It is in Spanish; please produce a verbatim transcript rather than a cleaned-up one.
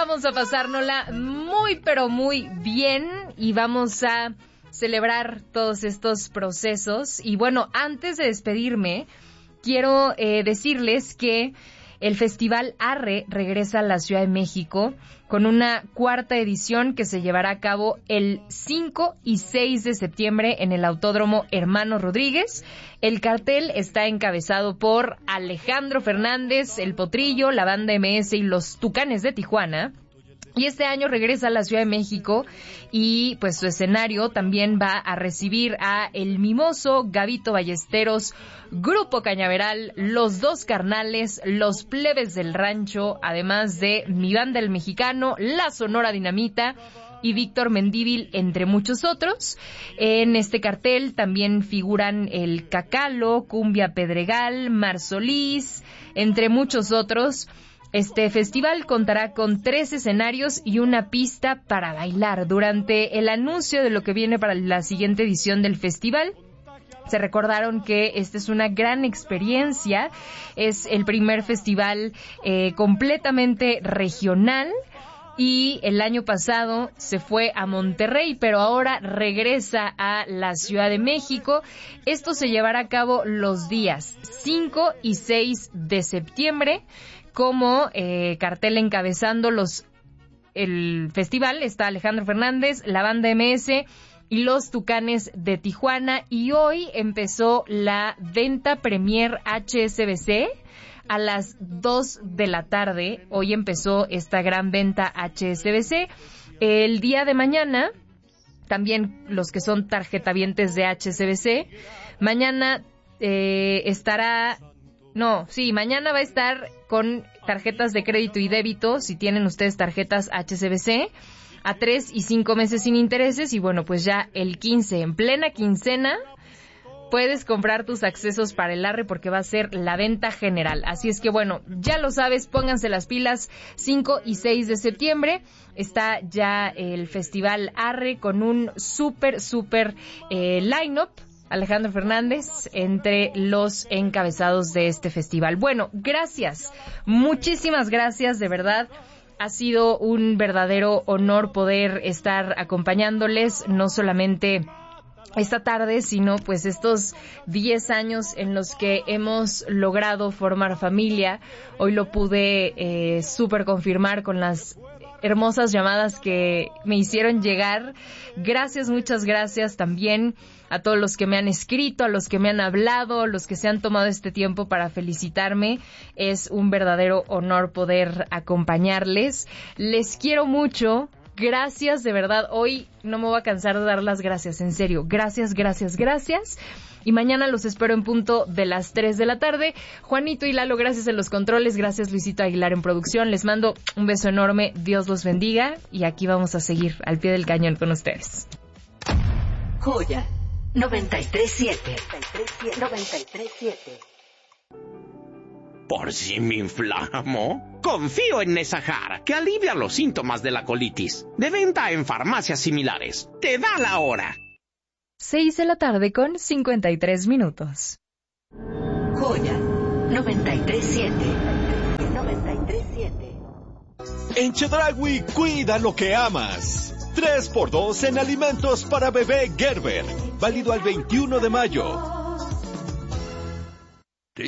vamos a pasárnosla muy, pero muy bien y vamos a celebrar todos estos procesos. Y bueno, antes de despedirme, quiero eh, decirles que el Festival Arre regresa a la Ciudad de México con una cuarta edición que se llevará a cabo el cinco y seis de septiembre en el Autódromo Hermano Rodríguez. El cartel está encabezado por Alejandro Fernández, El Potrillo, la Banda M S y los Tucanes de Tijuana. Y este año regresa a la Ciudad de México y pues su escenario también va a recibir a El Mimoso, Gabito Ballesteros, Grupo Cañaveral, Los Dos Carnales, Los Plebes del Rancho, además de Mi Banda El Mexicano, La Sonora Dinamita y Víctor Mendívil, entre muchos otros. En este cartel también figuran El Cacalo, Cumbia Pedregal, Mar Solís, entre muchos otros. Este festival contará con tres escenarios y una pista para bailar. Durante el anuncio de lo que viene para la siguiente edición del festival, se recordaron que esta es una gran experiencia. Es el primer festival eh, completamente regional. Y el año pasado se fue a Monterrey, pero ahora regresa a la Ciudad de México. Esto se llevará a cabo los días cinco y seis de septiembre. Como eh, cartel encabezando los el festival está Alejandro Fernández, la Banda M S y los Tucanes de Tijuana. Y hoy empezó la venta Premier H S B C a las dos de la tarde. Hoy empezó esta gran venta H S B C. El día de mañana, también los que son tarjetavientes de H S B C, mañana eh, estará... No, sí, mañana va a estar con tarjetas de crédito y débito, si tienen ustedes tarjetas H S B C, a tres y cinco meses sin intereses. Y bueno, pues ya el quince, en plena quincena, puedes comprar tus accesos para el Arre porque va a ser la venta general. Así es que bueno, ya lo sabes, pónganse las pilas. Cinco y seis de septiembre está ya el Festival Arre con un súper, súper eh, line-up. Alejandro Fernández, entre los encabezados de este festival. Bueno, gracias, muchísimas gracias, de verdad. Ha sido un verdadero honor poder estar acompañándoles, no solamente esta tarde, sino pues estos diez años en los que hemos logrado formar familia. Hoy lo pude eh, súper confirmar con las hermosas llamadas que me hicieron llegar. Gracias, muchas gracias también a todos los que me han escrito, a los que me han hablado, a los que se han tomado este tiempo para felicitarme. Es un verdadero honor poder acompañarles. Les quiero mucho. Gracias, de verdad. Hoy no me voy a cansar de dar las gracias, en serio. Gracias, gracias, gracias. Y mañana los espero en punto de las tres de la tarde. Juanito y Lalo, gracias en los controles. Gracias, Luisito Aguilar en producción. Les mando un beso enorme. Dios los bendiga. Y aquí vamos a seguir al pie del cañón con ustedes. Joya noventa y tres siete. noventa y tres siete. ¿Por si me inflamo? Confío en Nesajar, que alivia los síntomas de la colitis. De venta en farmacias similares. Te da la hora. Seis de la tarde con cincuenta y tres minutos. Joya noventa y tres siete. noventa y tres siete. En Chedraui, cuida lo que amas. tres por dos en alimentos para bebé Gerber. Válido al veintiuno de mayo.